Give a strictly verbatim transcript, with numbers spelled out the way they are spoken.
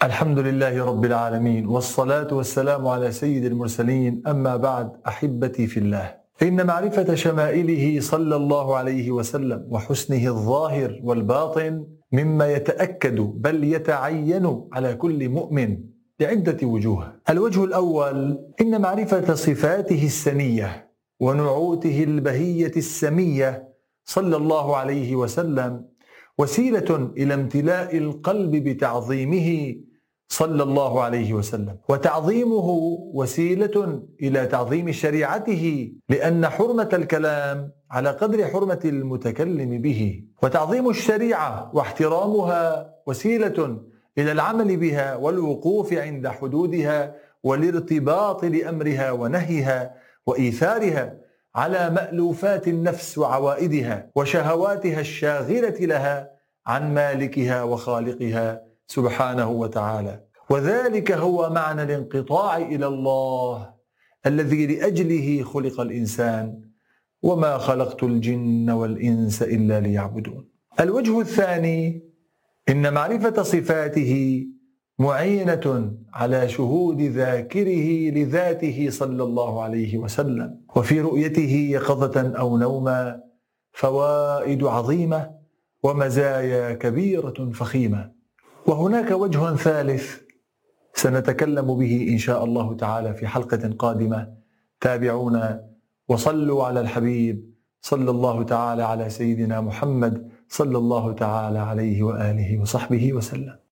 الحمد لله رب العالمين، والصلاة والسلام على سيد المرسلين. أما بعد، أحبتي في الله، إن معرفة شمائله صلى الله عليه وسلم وحسنه الظاهر والباطن مما يتأكد بل يتعين على كل مؤمن بعدة وجوه. الوجه الأول: إن معرفة صفاته السنية ونعوته البهية السمية صلى الله عليه وسلم وسيلة إلى امتلاء القلب بتعظيمه صلى الله عليه وسلم، وتعظيمه وسيلة إلى تعظيم شريعته، لأن حرمة الكلام على قدر حرمة المتكلم به، وتعظيم الشريعة واحترامها وسيلة إلى العمل بها والوقوف عند حدودها والارتباط لأمرها ونهيها وإيثارها على مألوفات النفس وعوائدها وشهواتها الشاغلة لها عن مالكها وخالقها سبحانه وتعالى. وذلك هو معنى الانقطاع إلى الله الذي لأجله خلق الإنسان: وما خلقت الجن والإنس إلا ليعبدون. الوجه الثاني: إن معرفة صفاته معينة على شهود ذاكره لذاته صلى الله عليه وسلم، وفي رؤيته يقظة أو نوما فوائد عظيمة ومزايا كبيرة فخيمة. وهناك وجه ثالث سنتكلم به إن شاء الله تعالى في حلقة قادمة. تابعونا وصلوا على الحبيب صلى الله تعالى على سيدنا محمد صلى الله تعالى عليه وآله وصحبه وسلم.